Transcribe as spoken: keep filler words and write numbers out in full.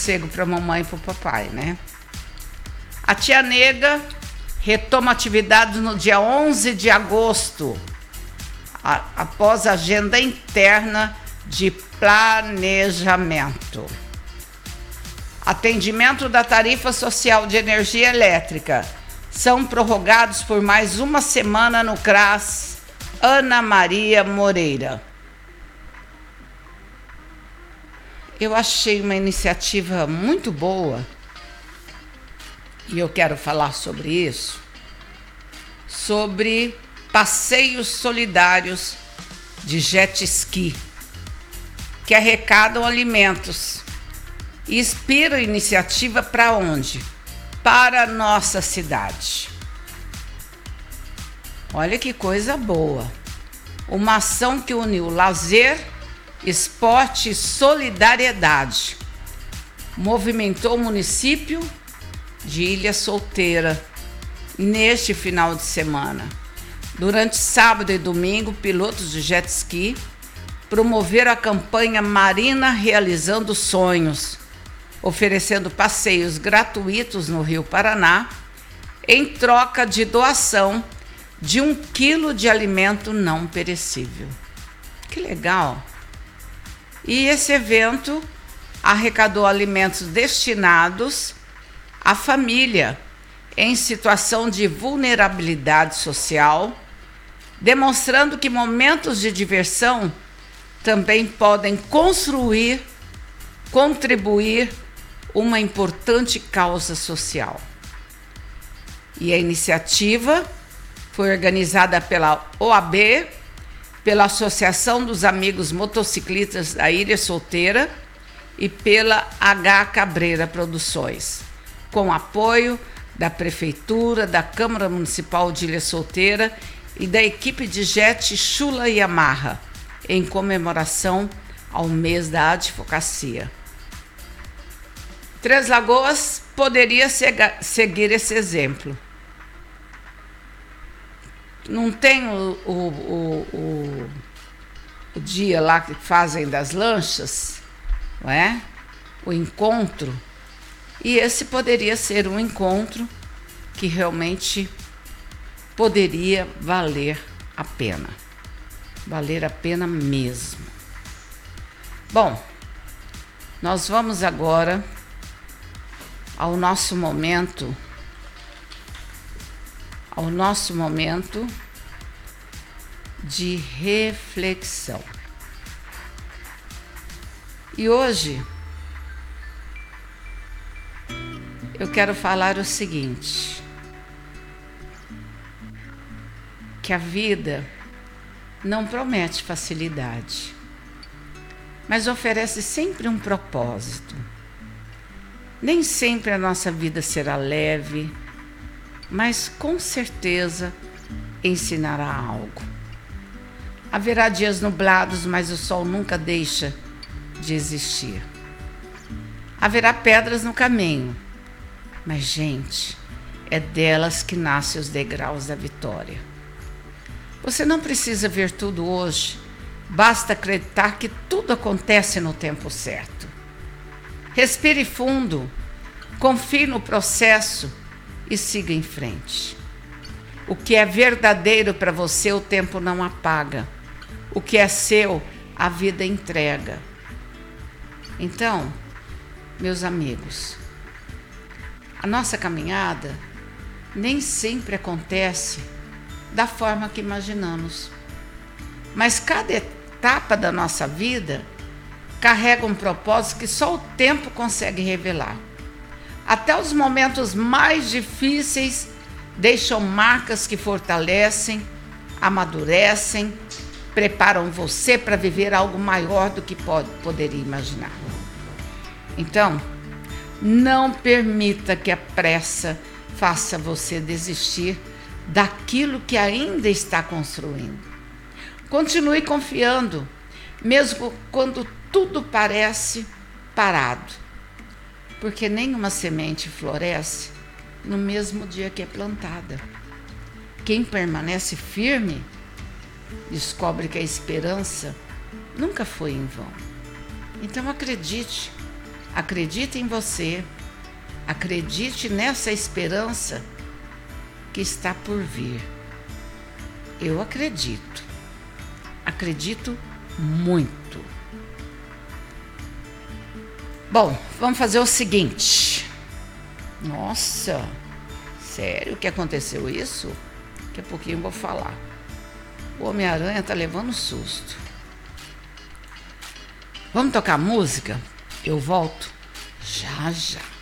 sossego para a mamãe e para o papai, né? A Tia Nega retoma atividades no dia onze de agosto, a, após agenda interna de planejamento. Atendimento da tarifa social de energia elétrica são prorrogados por mais uma semana no CRAS Ana Maria Moreira. Eu achei uma iniciativa muito boa e eu quero falar sobre isso, sobre passeios solidários de jet ski, que arrecadam alimentos e inspiram iniciativa para onde? Para a nossa cidade. Olha que coisa boa. Uma ação que uniu lazer, esporte e solidariedade. Movimentou o município de Ilha Solteira neste final de semana. Durante sábado e domingo, pilotos de jet ski promoveram a campanha Marina Realizando Sonhos, oferecendo passeios gratuitos no Rio Paraná em troca de doação de um quilo de alimento não perecível. Que legal! E esse evento arrecadou alimentos destinados à família em situação de vulnerabilidade social, demonstrando que momentos de diversão também podem construir, contribuir uma importante causa social. E a iniciativa foi organizada pela O A B, pela Associação dos Amigos Motociclistas da Ilha Solteira e pela H. Cabreira Produções, com apoio da Prefeitura, da Câmara Municipal de Ilha Solteira e da equipe de Jet Chula Yamaha, em comemoração ao mês da advocacia. Três Lagoas poderia seguir esse exemplo. Não tem o, o, o, o, o dia lá que fazem das lanchas, não é? O encontro. E esse poderia ser um encontro que realmente poderia valer a pena. Valer a pena mesmo. Bom, nós vamos agora ao nosso momento, ao nosso momento de reflexão. E hoje eu quero falar o seguinte, que a vida não promete facilidade, mas oferece sempre um propósito. Nem sempre a nossa vida será leve, mas com certeza ensinará algo. Haverá dias nublados, mas o sol nunca deixa de existir. Haverá pedras no caminho, mas, gente, é delas que nascem os degraus da vitória. Você não precisa ver tudo hoje, basta acreditar que tudo acontece no tempo certo. Respire fundo, confie no processo e siga em frente. O que é verdadeiro para você, o tempo não apaga. O que é seu, a vida entrega. Então, meus amigos, a nossa caminhada nem sempre acontece da forma que imaginamos. Mas cada etapa da nossa vida carrega um propósito que só o tempo consegue revelar. Até os momentos mais difíceis deixam marcas que fortalecem, amadurecem, preparam você para viver algo maior do que pode, poderia imaginar. Então, não permita que a pressa faça você desistir daquilo que ainda está construindo. Continue confiando, mesmo quando tudo parece parado, porque nenhuma semente floresce no mesmo dia que é plantada. Quem permanece firme descobre que a esperança nunca foi em vão. Então acredite, Acredite em você. Acredite nessa esperança que está por vir. Eu acredito. Acredito muito. Bom, vamos fazer o seguinte. Nossa, sério que aconteceu isso? Daqui a pouquinho eu vou falar. O Homem-Aranha tá levando susto. Vamos tocar música? Eu volto já já.